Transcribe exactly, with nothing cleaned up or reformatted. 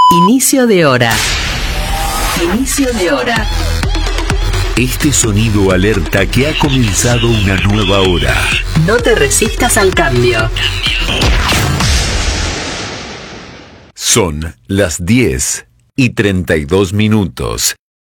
Inicio de hora. Inicio de hora. Este sonido alerta que ha comenzado una nueva hora. No te resistas al cambio. Son las diez y treinta y dos minutos.